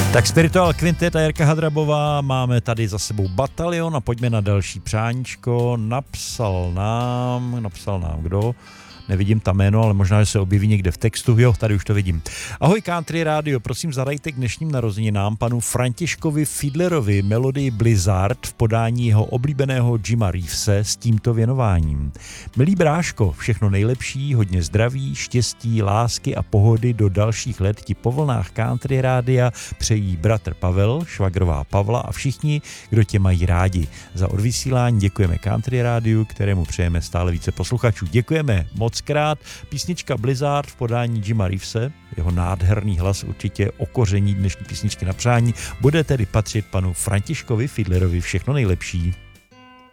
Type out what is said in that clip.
Tak Spiritual Quintet a Jirka Hadrabová, máme tady za sebou Batalion a pojďme na další přáníčko. Napsal nám kdo? Nevidím tam jméno, ale možná, že se objeví někde v textu. Jo, tady už to vidím. Ahoj Country Radio, prosím zadajte k dnešním narozeninám panu Františkovi Fiedlerovi melodii Blizzard v podání jeho oblíbeného Jima Reevese s tímto věnováním. Milý bráško, všechno nejlepší, hodně zdraví, štěstí, lásky a pohody do dalších let ti po vlnách Country Rádia přejí bratr Pavel, švagrová Pavla a všichni, kdo tě mají rádi. Za odvysílání děkujeme Country Rádiu, kterému přejeme stále více posluchačů. Děkujeme moc krát. Písnička Blizzard v podání Jima Reevese, jeho nádherný hlas určitě okoření dnešní písničky na přání, bude tedy patřit panu Františkovi Fiedlerovi. Všechno nejlepší.